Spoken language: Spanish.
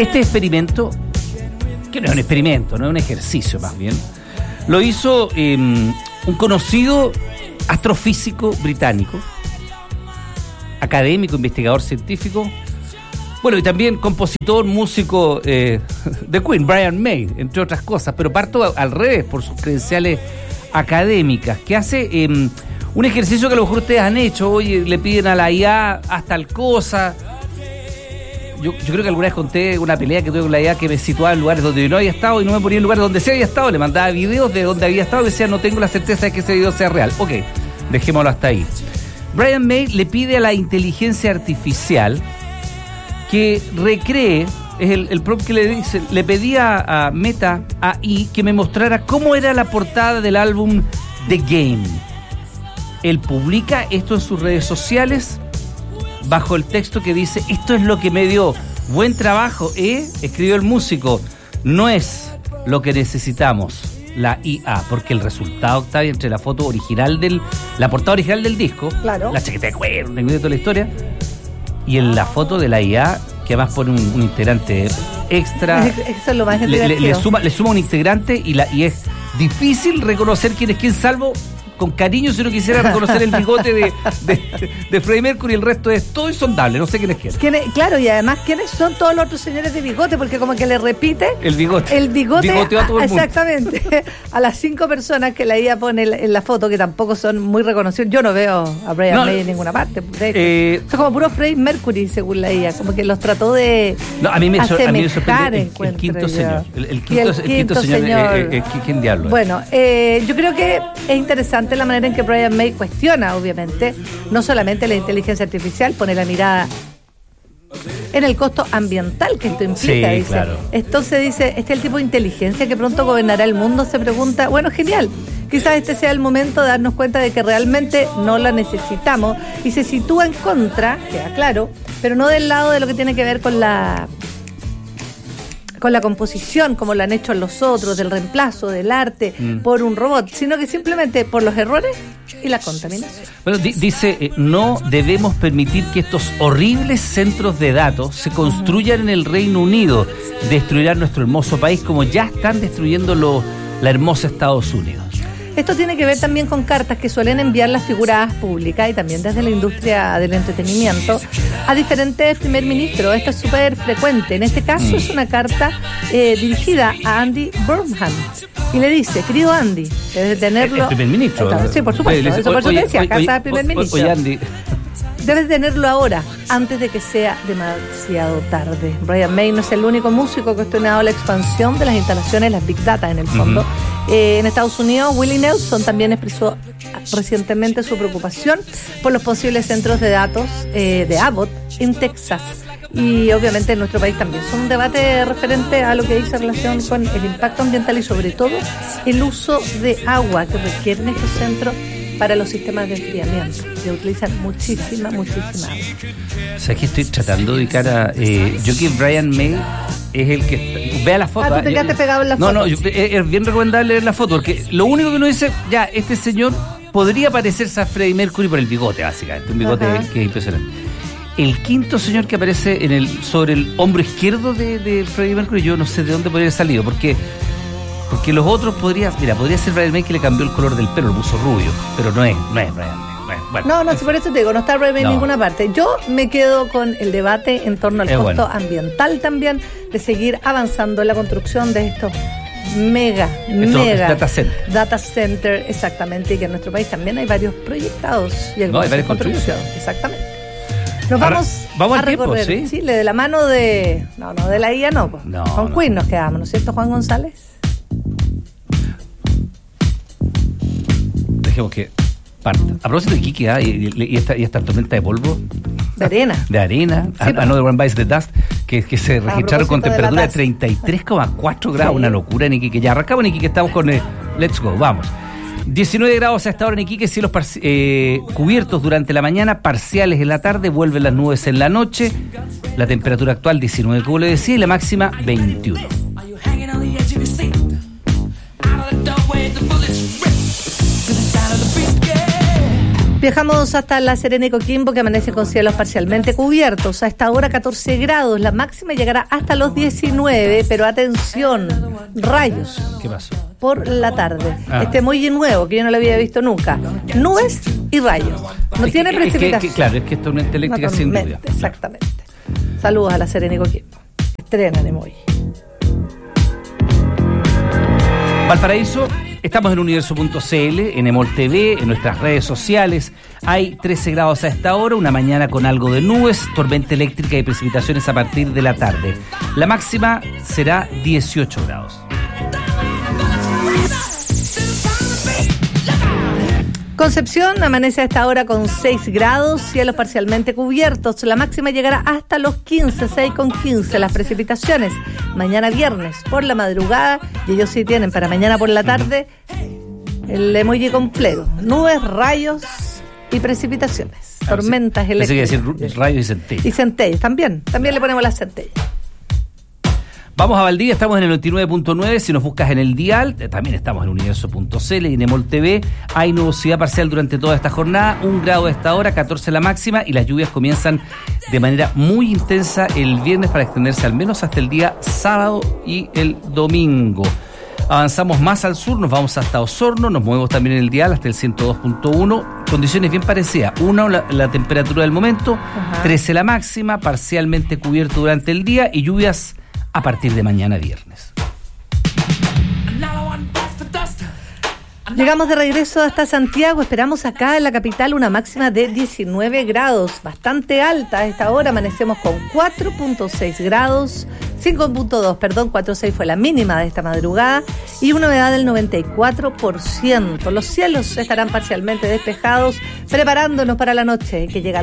Este experimento, que no es un experimento, no es un ejercicio más bien, lo hizo un conocido astrofísico británico, académico, investigador científico, bueno, y también compositor, músico de Queen, Brian May, entre otras cosas, pero parto al revés por sus credenciales académicas, que hace un ejercicio que a lo mejor ustedes han hecho. Oye, le piden a la IA haz tal cosa. Yo creo que alguna vez conté una pelea que tuve con la IA que me situaba en lugares donde yo no había estado y no me ponía en lugares donde sí había estado. Le mandaba videos de donde había estado y decía, no tengo la certeza de que ese video sea real. Ok, dejémoslo hasta ahí. Brian May le pide a la inteligencia artificial que recree, es el prompt que le dice, le pedía a Meta AI que me mostrara cómo era la portada del álbum The Game. Él publica esto en sus redes sociales bajo el texto que dice, esto es lo que me dio, buen trabajo, escribió el músico, no es lo que necesitamos la IA, porque el resultado, Octavia, entre la foto original la portada original del disco, claro, la chaqueta de cuero, de toda la historia, y en la foto de la IA, que además pone un integrante extra, eso es lo más divertido. le suma un integrante y es difícil reconocer quién es quién, salvo con cariño, si uno quisiera reconocer el bigote de Freddie Mercury. El resto es todo insondable, no sé quién es quién. Claro, y además, ¿quiénes son todos los otros señores de bigote? Porque como que le repite el bigote bigoteó a todo el mundo. Exactamente. A las 5 personas que la IA pone en la foto, que tampoco son muy reconocidos. Yo no veo a Brian May en ninguna parte. De hecho, son como puro Freddie Mercury, según la IA. Como que los trató de a mí me sorprende el quinto señor. El quinto señor. ¿Quién diablo es? Bueno, yo creo que es interesante la manera en que Brian May cuestiona, obviamente, no solamente la inteligencia artificial, pone la mirada en el costo ambiental que esto implica, sí, dice. Claro. Entonces dice, ¿este es el tipo de inteligencia que pronto gobernará el mundo? Se pregunta, bueno, genial. Quizás este sea el momento de darnos cuenta de que realmente no la necesitamos, y se sitúa en contra, queda claro, pero no del lado de lo que tiene que ver con la composición, como lo han hecho los otros, del reemplazo del arte por un robot, sino que simplemente por los errores y la contaminación. Bueno, dice, no debemos permitir que estos horribles centros de datos se construyan en el Reino Unido. Destruirán nuestro hermoso país como ya están destruyendo la hermosa Estados Unidos. Esto tiene que ver también con cartas que suelen enviar las figuras públicas y también desde la industria del entretenimiento a diferentes primer ministros. Esto es súper frecuente. En este caso es una carta dirigida a Andy Burnham y le dice, querido Andy, debes tenerlo... ¿El primer ministro? Sí, por supuesto. Eso por supuesto decía, casa del primer ministro. Oye, Andy... Debes tenerlo ahora, antes de que sea demasiado tarde. Brian May no es el único músico que ha cuestionado la expansión de las instalaciones, las Big Data en el fondo. En Estados Unidos, Willie Nelson también expresó recientemente su preocupación por los posibles centros de datos de Abbott en Texas. Y obviamente en nuestro país también. Son un debate referente a lo que dice en relación con el impacto ambiental y sobre todo el uso de agua que requieren estos centros para los sistemas de enfriamiento, que utilizan muchísima agua. O sea, que estoy tratando de ubicar a... yo que Brian May es el que... Vea la foto. Tú te quedaste pegado en la foto. No, es bien recomendable ver la foto, porque lo único que uno dice, ya, este señor podría parecerse a Freddie Mercury por el bigote, básicamente. Un bigote que es impresionante. El quinto señor que aparece sobre el hombro izquierdo de Freddie Mercury, yo no sé de dónde podría haber salido, porque los otros podría ser Brian May, que le cambió el color del pelo, lo puso rubio, pero no es Brian May. Bueno, no, por eso te digo, no está Brian May en ninguna parte. Yo me quedo con el debate en torno al costo ambiental también, de seguir avanzando en la construcción de estos mega data center, exactamente, y que en nuestro país también hay varios proyectados y algunos de construcción. Exactamente. Nos vamos a recorrer tiempo, ¿sí? Chile de la mano de... No, de la IA no. Con Queen nos quedamos, ¿no es cierto, Juan González? Dejemos que parta. A propósito de Kiki, y esta tormenta de polvo. De arena. Sí, Another One Bites the Dust, que se registraron con temperatura de 33,4 grados, una locura en Iquique. Ya arrancamos en Iquique, estamos con Let's Go, vamos. 19 grados a esta hora en Iquique, cielos cubiertos durante la mañana, parciales en la tarde, vuelven las nubes en la noche. La temperatura actual 19, como le decía, y la máxima 21. Viajamos hasta La Serena y Coquimbo, que amanece con cielos parcialmente cubiertos. A esta hora 14 grados, la máxima llegará hasta los 19, pero atención, rayos. ¿Qué pasó? Por la tarde. Este emoji nuevo, que yo no lo había visto nunca. Nubes y rayos. No tiene precipitación. Claro, es que esto es una eléctrica sin lluvia. Exactamente. Saludos a La Serena y Coquimbo. Estrenan emoji. Valparaíso, estamos en universo.cl, en Emol TV, en nuestras redes sociales. Hay 13 grados a esta hora, una mañana con algo de nubes, tormenta eléctrica y precipitaciones a partir de la tarde. La máxima será 18 grados. Concepción amanece a esta hora con 6 grados, cielos parcialmente cubiertos. La máxima llegará hasta los 15, 6,15 las precipitaciones. Mañana viernes por la madrugada, y ellos sí tienen para mañana por la tarde el emoji completo. Nubes, rayos y precipitaciones. Tormentas eléctricas. Pensé que decir rayos y centellas. Y centellas, también le ponemos las centellas. Vamos a Valdivia, estamos en el 99.9, si nos buscas en el dial, también estamos en universo.cl y en Emol TV. Hay nubosidad parcial durante toda esta jornada, 1 grado a esta hora, 14 la máxima, y las lluvias comienzan de manera muy intensa el viernes para extenderse al menos hasta el día sábado y el domingo. Avanzamos más al sur, nos vamos hasta Osorno, nos movemos también en el dial hasta el 102.1, condiciones bien parecidas. 1, la temperatura del momento, 13 la máxima, parcialmente cubierto durante el día y lluvias a partir de mañana viernes. Llegamos de regreso hasta Santiago, esperamos acá en la capital una máxima de 19 grados, bastante alta a esta hora, amanecemos con 4.6 grados, 4.6 fue la mínima de esta madrugada y una humedad del 94%. Los cielos estarán parcialmente despejados, preparándonos para la noche que llega